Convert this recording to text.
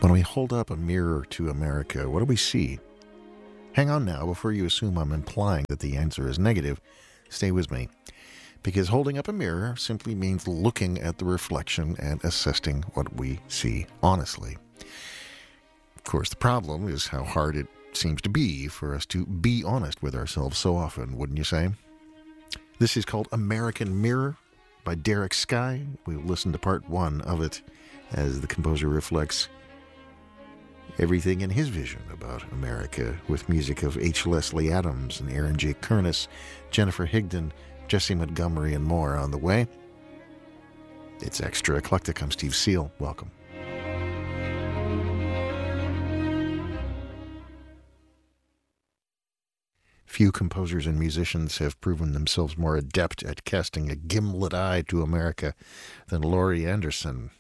When we hold up a mirror to America, what do we see? Hang on now, before you assume I'm implying that the answer is negative, stay with me. Because holding up a mirror simply means looking at the reflection and assessing what we see honestly. Of course, the problem is how hard it seems to be for us to be honest with ourselves so often, wouldn't you say? This is called American Mirror by Derek Skye. We'll listen to part one of it as the composer reflects everything in his vision about America, with music of H. Leslie Adams and Aaron J. Kernis, Jennifer Higdon, Jesse Montgomery, and more on the way. It's Extra Eclectic. I'm Steve Seal. Welcome. Few composers and musicians have proven themselves more adept at casting a gimlet eye to America than Laurie Anderson.